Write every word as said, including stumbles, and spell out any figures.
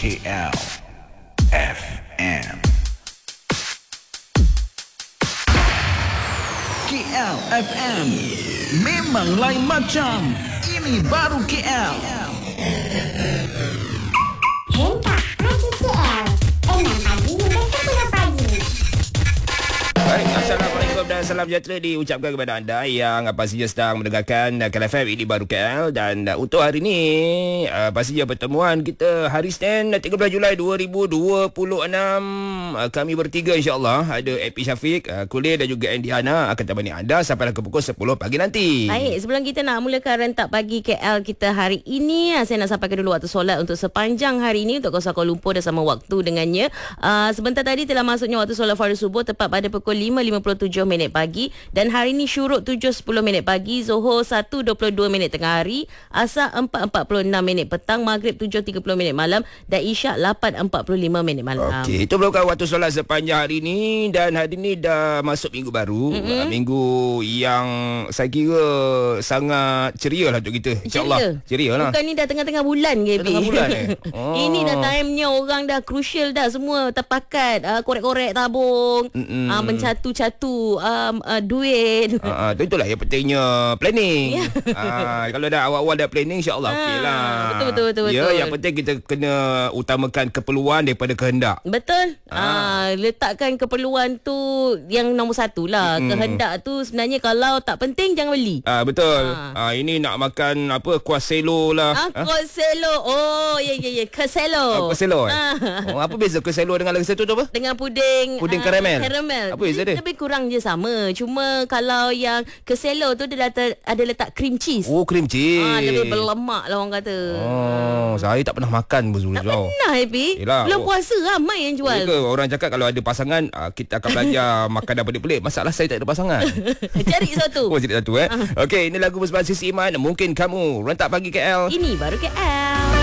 K L F M. K L F M memang lain macam. Ini baru K L. Hentak pagi K L. Enam pagi hingga sepuluh pagi. Baik, Assalamualaikum dan salam sejahtera diucapkan kepada anda yang pastinya sedang mendengarkan K L F M Ini Baru K L. Dan uh, untuk hari ini uh, pastinya pertemuan kita hari Isnin tiga belas Julai dua ribu dua puluh enam. uh, Kami bertiga insyaAllah ada A P Syafiq, uh, Kulir dan juga Andy Hana akan temani anda sampai ke pukul sepuluh pagi nanti. Baik, sebelum kita nak mulakan rentak pagi K L kita hari ini, saya nak sampaikan dulu waktu solat untuk sepanjang hari ini untuk kawasan Kuala Lumpur dan sama waktu dengannya. Uh, sebentar tadi telah masuknya waktu solat fardu subuh tepat pada pukul lima lima puluh tujuh minit pagi, dan hari ini syuruk tujuh sepuluh minit pagi, Zuhur satu dua puluh dua minit tengah hari, Asar empat empat puluh enam minit petang, Maghrib tujuh tiga puluh minit malam dan Isyak lapan empat puluh lima minit malam. Okey, itu merupakan waktu solat sepanjang hari ini. Dan hari ini dah masuk minggu baru, mm-hmm. minggu yang saya kira sangat ceria lah untuk kita, insyaAllah. Ceria lah. Bukan ni dah tengah-tengah bulan ke? Tengah bulan eh? Oh. Ini dah timenya orang dah crucial dah, semua terpakat, uh, korek-korek tabung, uh, mencatu-catu um, uh, duit. Uh, uh, itulah yang pentingnya planning. Yeah. uh, kalau dah awal-awal dah planning, insyaAllah uh, okey lah. Betul, betul, betul. Ya, betul. yang penting kita kena utamakan keperluan daripada kehendak. Betul. Ah. Ah, letakkan keperluan tu yang nombor satu lah. Mm. Kehendak tu sebenarnya kalau tak penting jangan beli. Ah, betul. Ah. Ah, ini nak makan apa, kuah selo lah. Ah, ah? kuah selo. Oh, ya ya ya, kuah selo. Ah, kuah selo eh? Ah. Oh, apa beza kuah selo dengan lagi satu tu apa? Dengan puding Puding ah, karamel. Karamel. Apa beza dia? Lebih kurang je sama. Cuma kalau yang keselo tu dia letak, ada letak cream cheese. Oh, cream cheese. Ah, lebih berlemak lah orang kata. Oh, saya tak pernah makan pun Tak tau. pernah, Happy. Yelah, Belum oh. puasa ramai yang jual. Ya ke? Orang cakap kalau ada pasangan, kita akan belajar makanan pelik-pelik. Masalah saya tak ada pasangan. Cari satu. Oh, jadi satu eh. Okey, ini lagu bersebasis Iman. Mungkin kamu rentak pagi K L. Ini baru K L.